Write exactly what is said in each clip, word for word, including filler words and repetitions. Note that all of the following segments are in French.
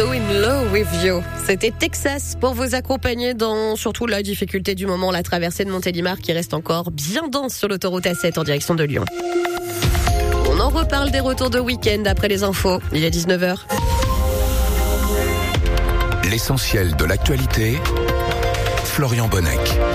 So in love with you. C'était Texas pour vous accompagner dans surtout la difficulté du moment, la traversée de Montélimar qui reste encore bien dense sur l'autoroute A sept en direction de Lyon. On en reparle des retours de week-end après les infos. Il est dix-neuf heures. L'essentiel de l'actualité, Florian Bonnec.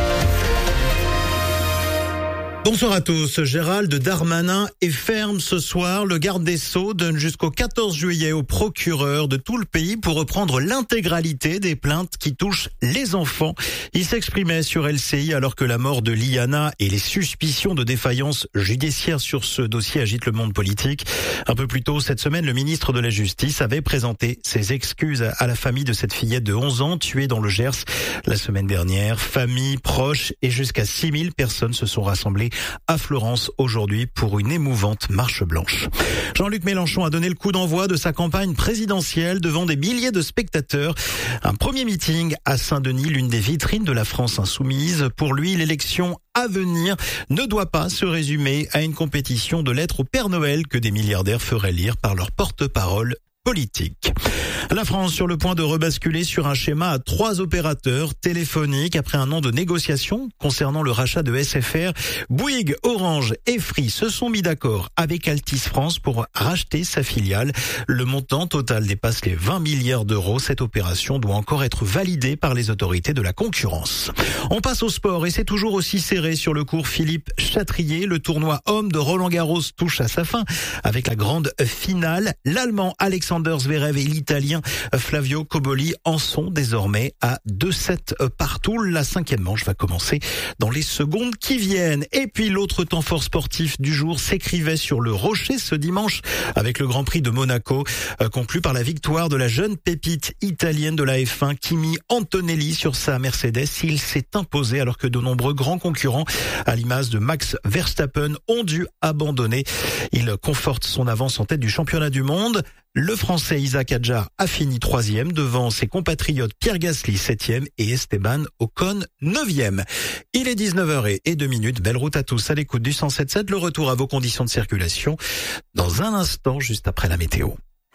Bonsoir à tous. Gérald Darmanin est ferme ce soir. Le garde des Sceaux donne jusqu'au quatorze juillet au procureur de tout le pays pour reprendre l'intégralité des plaintes qui touchent les enfants. Il s'exprimait sur L C I alors que la mort de Liana et les suspicions de défaillance judiciaire sur ce dossier agitent le monde politique. Un peu plus tôt cette semaine, le ministre de la Justice avait présenté ses excuses à la famille de cette fillette de onze ans tuée dans le Gers la semaine dernière. Famille, proches et jusqu'à six mille personnes se sont rassemblées à Florence aujourd'hui pour une émouvante marche blanche. Jean-Luc Mélenchon a donné le coup d'envoi de sa campagne présidentielle devant des milliers de spectateurs. Un premier meeting à Saint-Denis, l'une des vitrines de la France insoumise. Pour lui, l'élection à venir ne doit pas se résumer à une compétition de lettres au Père Noël que des milliardaires feraient lire par leur porte-parole politique. La France sur le point de rebasculer sur un schéma à trois opérateurs téléphoniques après un an de négociations concernant le rachat de S F R. Bouygues, Orange et Free se sont mis d'accord avec Altice France pour racheter sa filiale. Le montant total dépasse les vingt milliards d'euros. Cette opération doit encore être validée par les autorités de la concurrence. On passe au sport et c'est toujours aussi serré sur le court Philippe Chatrier. Le tournoi homme de Roland-Garros touche à sa fin avec la grande finale. L'Allemand Alexander Zverev et l'Italien Flavio Cobolli en sont désormais à deux sept partout. La cinquième manche va commencer dans les secondes qui viennent. Et puis l'autre temps fort sportif du jour s'écrivait sur le rocher ce dimanche avec le Grand Prix de Monaco, euh, conclu par la victoire de la jeune pépite italienne de la F un, Kimi Antonelli sur sa Mercedes. Il s'est imposé alors que de nombreux grands concurrents, à l'image de Max Verstappen, ont dû abandonner. Il conforte son avance en tête du championnat du monde. Le Français Isaac Adjar a fini troisième devant ses compatriotes Pierre Gasly septième et Esteban Ocon neuvième. Il est dix-neuf heures et deux minutes. Belle route à tous à l'écoute du cent sept sept. Le retour à vos conditions de circulation dans un instant, juste après la météo.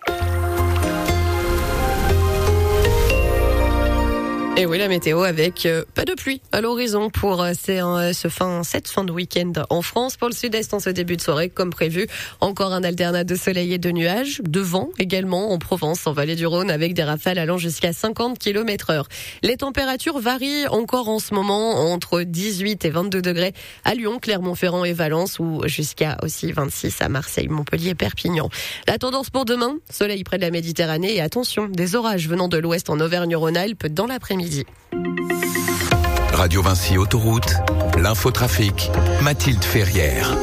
Et oui, la météo avec euh, pas de pluie à l'horizon pour euh, ces, euh, ce fin, cette fin de week-end en France. Pour le sud-est, en ce début de soirée, comme prévu, encore un alternat de soleil et de nuages. De vent également en Provence, en vallée du Rhône, avec des rafales allant jusqu'à cinquante kilomètres heure. Les températures varient encore en ce moment entre dix-huit et vingt-deux degrés à Lyon, Clermont-Ferrand et Valence, ou jusqu'à aussi vingt-six à Marseille, Montpellier et Perpignan. La tendance pour demain, soleil près de la Méditerranée et attention, des orages venant de l'ouest en Auvergne-Rhône-Alpes dans l'après-midi. Radio Vinci Autoroute, l'infotrafic, Mathilde Ferrière.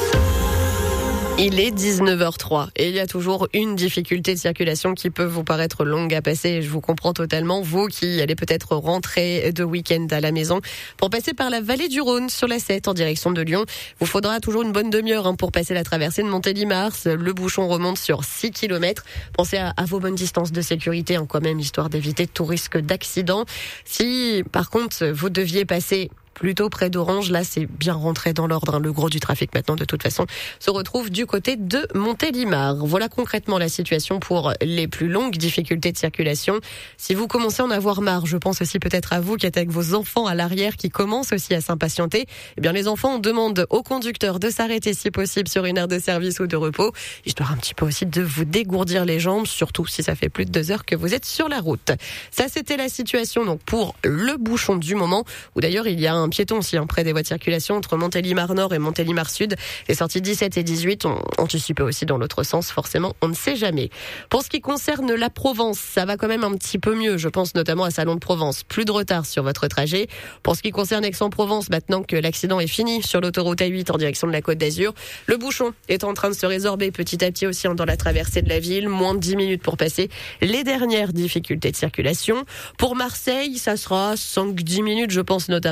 Il est dix-neuf heures trois et il y a toujours une difficulté de circulation qui peut vous paraître longue à passer. Je vous comprends totalement, vous qui allez peut-être rentrer de week-end à la maison. Pour passer par la vallée du Rhône sur la sept en direction de Lyon, vous faudra toujours une bonne demi-heure hein, pour passer la traversée de Montélimar. Le bouchon remonte sur six kilomètres. Pensez à, à vos bonnes distances de sécurité hein, quand même, histoire d'éviter tout risque d'accident. Si par contre vous deviez passer plutôt près d'Orange, là c'est bien rentré dans l'ordre, hein. Le gros du trafic maintenant de toute façon se retrouve du côté de Montélimar. Voilà concrètement la situation pour les plus longues difficultés de circulation. Si vous commencez à en avoir marre, je pense aussi peut-être à vous qui êtes avec vos enfants à l'arrière qui commencent aussi à s'impatienter, eh bien les enfants on demande au conducteur de s'arrêter si possible sur une aire de service ou de repos, histoire un petit peu aussi de vous dégourdir les jambes, surtout si ça fait plus de deux heures que vous êtes sur la route. Ça c'était la situation donc pour le bouchon du moment, où d'ailleurs il y a un piéton aussi hein, près des voies de circulation entre Montélimar Nord et Montélimar Sud. Les sorties dix-sept et dix-huit ont anticipé aussi dans l'autre sens, forcément, on ne sait jamais. Pour ce qui concerne la Provence, ça va quand même un petit peu mieux, je pense notamment à Salon de Provence. Plus de retard sur votre trajet. Pour ce qui concerne Aix-en-Provence, maintenant que l'accident est fini sur l'autoroute A huit en direction de la Côte d'Azur, le bouchon est en train de se résorber petit à petit aussi hein, dans la traversée de la ville. Moins de dix minutes pour passer les dernières difficultés de circulation. Pour Marseille, ça sera cinq dix minutes, je pense notamment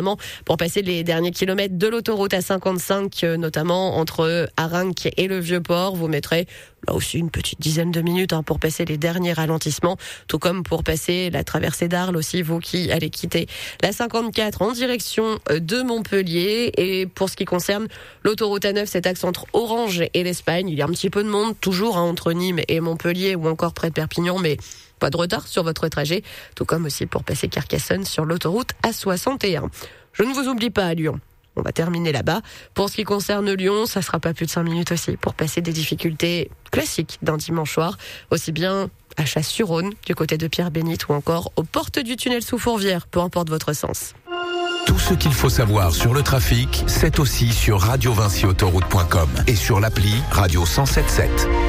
Pour passer les derniers kilomètres de l'autoroute A cinquante-cinq, notamment entre Arinques et le Vieux-Port, vous mettrez là aussi une petite dizaine de minutes hein, pour passer les derniers ralentissements, tout comme pour passer la traversée d'Arles aussi, vous qui allez quitter la cinquante-quatre en direction de Montpellier. Et pour ce qui concerne l'autoroute A neuf, cet axe entre Orange et l'Espagne, il y a un petit peu de monde, toujours hein, entre Nîmes et Montpellier ou encore près de Perpignan, mais pas de retard sur votre trajet, tout comme aussi pour passer Carcassonne sur l'autoroute A soixante et un. Je ne vous oublie pas à Lyon. On va terminer là-bas. Pour ce qui concerne Lyon, ça sera pas plus de cinq minutes aussi pour passer des difficultés classiques d'un dimanche soir, aussi bien à Chasse-sur-Rhône, du côté de Pierre-Bénite ou encore aux portes du tunnel sous Fourvière, peu importe votre sens. Tout ce qu'il faut savoir sur le trafic, c'est aussi sur radio vinci autoroute point com et sur l'appli Radio cent sept sept.